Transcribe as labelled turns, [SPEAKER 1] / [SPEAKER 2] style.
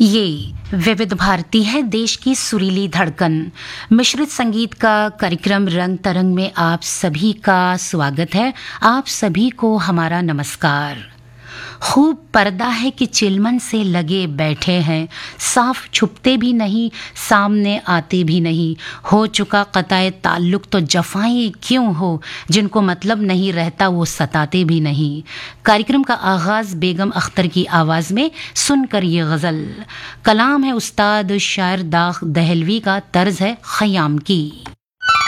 [SPEAKER 1] ये विविध भारती है, देश की सुरीली धड़कन। मिश्रित संगीत का कार्यक्रम रंग तरंग में आप सभी का स्वागत है। आप सभी को हमारा नमस्कार। खूब पर्दा है कि चिलमन से लगे बैठे हैं, साफ छुपते भी नहीं, सामने आते भी नहीं। हो चुका कताए ताल्लुक तो जफाएं क्यों हो, जिनको मतलब नहीं रहता वो सताते भी नहीं। कार्यक्रम का आगाज बेगम अख्तर की आवाज़ में सुनकर ये गज़ल। कलाम है उस्ताद शायर दाग दहलवी का, तर्ज है खयाम की।